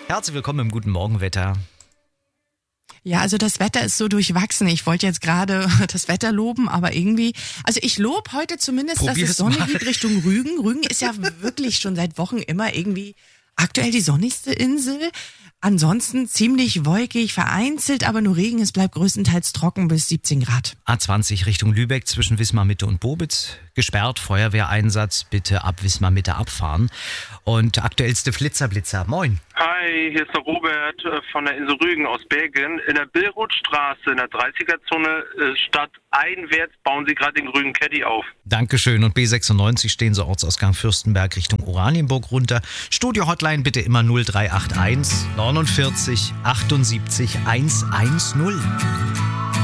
Herzlich willkommen im Guten Morgenwetter. Ja, also das Wetter ist so durchwachsen. Ich wollte jetzt gerade das Wetter loben, aber irgendwie, also ich lobe heute zumindest, dass es Sonne gibt Richtung Rügen. Rügen ist ja wirklich schon seit Wochen immer irgendwie aktuell die sonnigste Insel. Ansonsten ziemlich wolkig, vereinzelt, aber nur Regen. Es bleibt größtenteils trocken bis 17 Grad. A20 Richtung Lübeck zwischen Wismar Mitte und Bobitz. Gesperrt, Feuerwehreinsatz, bitte ab Wismar Mitte abfahren. Und aktuellste Flitzer. Moin. Hi, hier ist der Robert von der Insel Rügen aus Belgien. In der Billrothstraße in der 30er-Zone stadteinwärts bauen sie gerade den grünen Caddy auf. Dankeschön. Und B96 stehen Sie Ortsausgang Fürstenberg Richtung Oranienburg runter. Studio-Hotline bitte immer 0381 49 78 110.